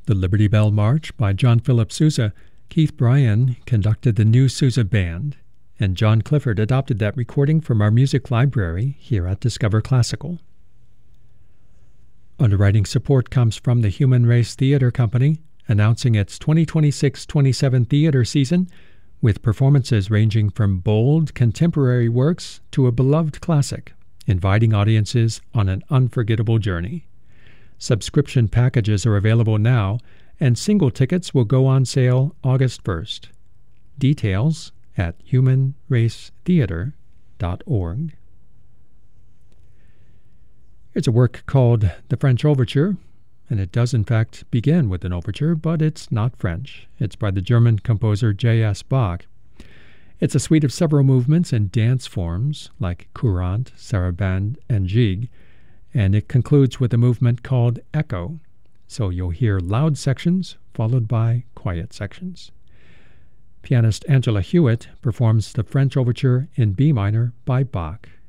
The Liberty Bell March by John Philip Sousa. Keith Bryan conducted the new Sousa Band, and John Clifford adopted that recording from our music library here at Discover Classical. Underwriting support comes from the Human Race Theatre Company, announcing its 2026-27 theater season, with performances ranging from bold contemporary works to a beloved classic, inviting audiences on an unforgettable journey. Subscription packages are available now, and single tickets will go on sale August 1st. Details at humanracetheatre.org. It's a work called The French Overture, and it does in fact begin with an overture, but it's not French. It's by the German composer J.S. Bach. It's a suite of several movements and dance forms like courante, sarabande, and gigue, and it concludes with a movement called echo. So you'll hear loud sections followed by quiet sections. Pianist Angela Hewitt performs the French Overture in B minor by Bach.